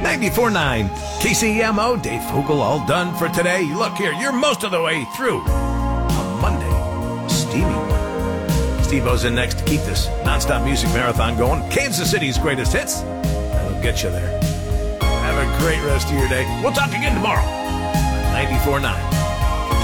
94.9 KCMO. Dave Fogel all done for today. Look here, you're most of the way through a Monday, steamy one. Steve-O's in next to keep this nonstop music marathon going. Kansas City's greatest hits. That'll get you there. Have a great rest of your day. We'll talk again tomorrow. 94.9